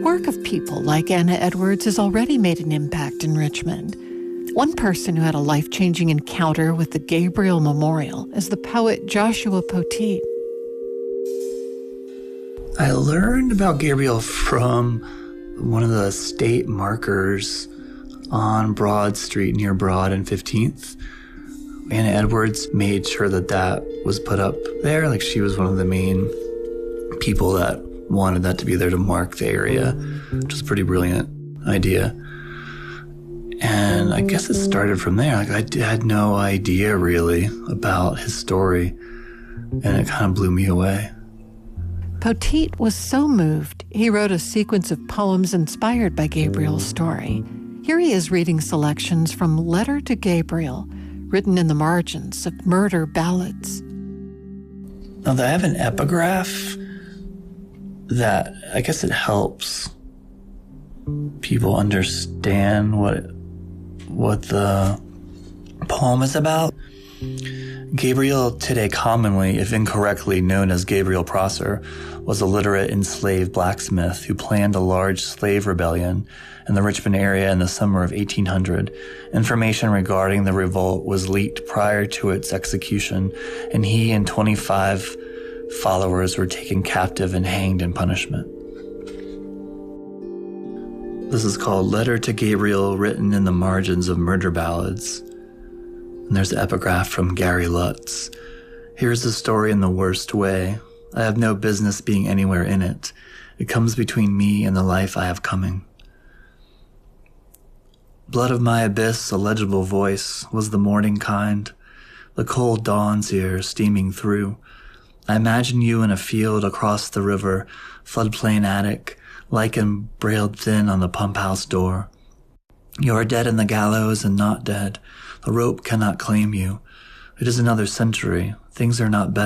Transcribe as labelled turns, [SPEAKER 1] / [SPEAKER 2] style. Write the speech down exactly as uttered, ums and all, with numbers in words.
[SPEAKER 1] work of people like Anna Edwards has already made an impact in Richmond. One person who had a life-changing encounter with the Gabriel Memorial is the poet Joshua Poteet.
[SPEAKER 2] I learned about Gabriel from one of the state markers on Broad Street near Broad and fifteenth. Anna Edwards made sure that that was put up there. Like, she was one of the main people that wanted that to be there to mark the area, which was a pretty brilliant idea. And I guess it started from there. Like, I had no idea really about his story, and it kind of blew me away.
[SPEAKER 1] Poteet was so moved, he wrote a sequence of poems inspired by Gabriel's story. Here he is reading selections from Letter to Gabriel, written in the margins of Murder Ballads.
[SPEAKER 2] Now, I have an epigraph that I guess it helps people understand what what the poem is about. Gabriel, today commonly, if incorrectly known as Gabriel Prosser, was a literate enslaved blacksmith who planned a large slave rebellion in the Richmond area in the summer of eighteen hundred. Information regarding the revolt was leaked prior to its execution, and he and twenty-five followers were taken captive and hanged in punishment. This is called Letter to Gabriel, written in the margins of Murder Ballads. And there's an epigraph from Gary Lutz. Here's the story in the worst way. I have no business being anywhere in it. It comes between me and the life I have coming. Blood of my abyss, a legible voice, was the morning kind. The cold dawn's here, steaming through. I imagine you in a field across the river, floodplain attic, lichen brailed thin on the pump house door. You are dead in the gallows and not dead. The rope cannot claim you. It is another century. Things are not better.